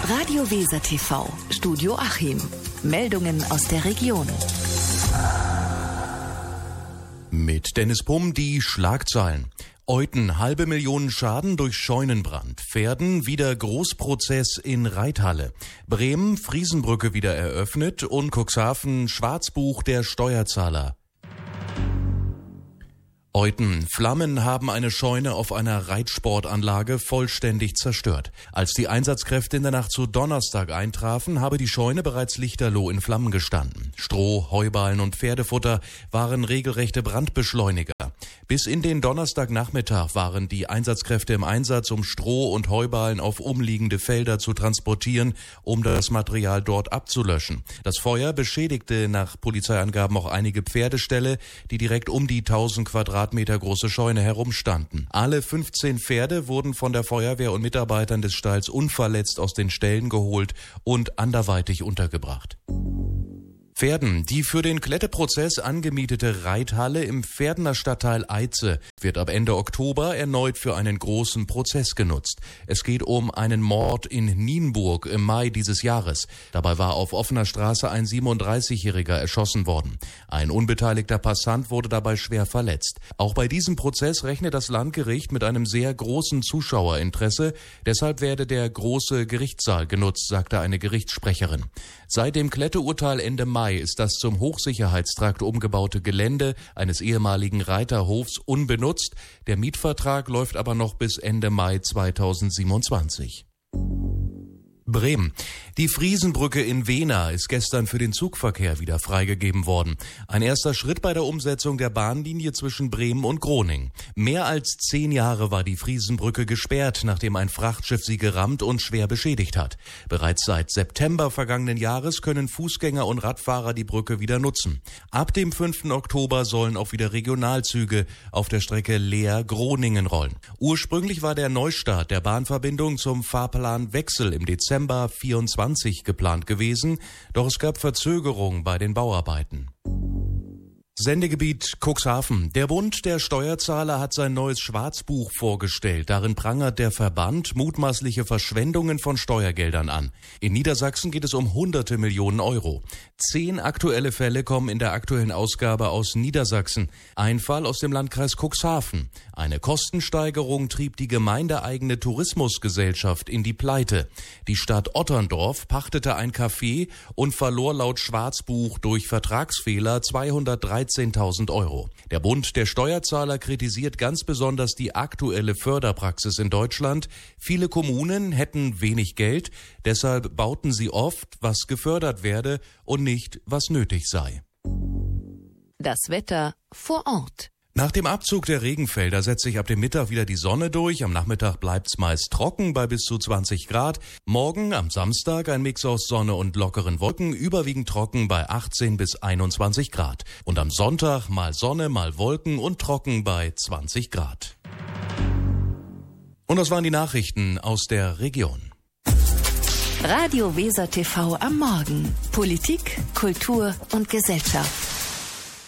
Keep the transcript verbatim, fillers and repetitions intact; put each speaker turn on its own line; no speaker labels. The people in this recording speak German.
Radio Weser T V, Studio Achim. Meldungen aus der Region.
Mit Dennis Pumm die Schlagzeilen. Euten, halbe Million Schaden durch Scheunenbrand. Verden, wieder Großprozess in Reithalle. Bremen, Friesenbrücke wieder eröffnet und Cuxhaven, Schwarzbuch der Steuerzahler. Euten, Flammen haben eine Scheune auf einer Reitsportanlage vollständig zerstört. Als die Einsatzkräfte in der Nacht zu Donnerstag eintrafen, habe die Scheune bereits lichterloh in Flammen gestanden. Stroh, Heuballen und Pferdefutter waren regelrechte Brandbeschleuniger. Bis in den Donnerstagnachmittag waren die Einsatzkräfte im Einsatz, um Stroh und Heuballen auf umliegende Felder zu transportieren, um das Material dort abzulöschen. Das Feuer beschädigte nach Polizeiangaben auch einige Pferdeställe, die direkt um die tausend Quadratmeter große Scheune herumstanden. Alle fünfzehn Pferde wurden von der Feuerwehr und Mitarbeitern des Stalls unverletzt aus den Ställen geholt und anderweitig untergebracht. Verden, die für den Kletteprozess angemietete Reithalle im Verdener Stadtteil Eize wird ab Ende Oktober erneut für einen großen Prozess genutzt. Es geht um einen Mord in Nienburg im Mai dieses Jahres. Dabei war auf offener Straße ein siebenunddreißigjähriger erschossen worden. Ein unbeteiligter Passant wurde dabei schwer verletzt. Auch bei diesem Prozess rechnet das Landgericht mit einem sehr großen Zuschauerinteresse. Deshalb werde der große Gerichtssaal genutzt, sagte eine Gerichtssprecherin. Seit dem Kletteurteil Ende Mai ist das zum Hochsicherheitstrakt umgebaute Gelände eines ehemaligen Reiterhofs unbenutzt. Der Mietvertrag läuft aber noch bis Ende Mai zweitausendsiebenundzwanzig. Bremen. Die Friesenbrücke in Wehna ist gestern für den Zugverkehr wieder freigegeben worden. Ein erster Schritt bei der Umsetzung der Bahnlinie zwischen Bremen und Groningen. Mehr als zehn Jahre war die Friesenbrücke gesperrt, nachdem ein Frachtschiff sie gerammt und schwer beschädigt hat. Bereits seit September vergangenen Jahres können Fußgänger und Radfahrer die Brücke wieder nutzen. Ab dem fünften Oktober sollen auch wieder Regionalzüge auf der Strecke Leer-Groningen rollen. Ursprünglich war der Neustart der Bahnverbindung zum Fahrplanwechsel im Dezember vierundzwanzig geplant gewesen, doch es gab Verzögerungen bei den Bauarbeiten. Sendegebiet Cuxhaven. Der Bund der Steuerzahler hat sein neues Schwarzbuch vorgestellt. Darin prangert der Verband mutmaßliche Verschwendungen von Steuergeldern an. In Niedersachsen geht es um hunderte Millionen Euro. Zehn aktuelle Fälle kommen in der aktuellen Ausgabe aus Niedersachsen. Ein Fall aus dem Landkreis Cuxhaven. Eine Kostensteigerung trieb die gemeindeeigene Tourismusgesellschaft in die Pleite. Die Stadt Otterndorf pachtete ein Café und verlor laut Schwarzbuch durch Vertragsfehler zweihundertdreizehntausend Euro. Der Bund der Steuerzahler kritisiert ganz besonders die aktuelle Förderpraxis in Deutschland. Viele Kommunen hätten wenig Geld, deshalb bauten sie oft, was gefördert werde und nicht, was nötig sei.
Das Wetter vor Ort.
Nach dem Abzug der Regenfelder setzt sich ab dem Mittag wieder die Sonne durch. Am Nachmittag bleibt's meist trocken bei bis zu zwanzig Grad. Morgen am Samstag ein Mix aus Sonne und lockeren Wolken, überwiegend trocken bei achtzehn bis einundzwanzig Grad. Und am Sonntag mal Sonne, mal Wolken und trocken bei zwanzig Grad. Und das waren die Nachrichten aus der Region.
Radio Weser T V am Morgen. Politik, Kultur und Gesellschaft.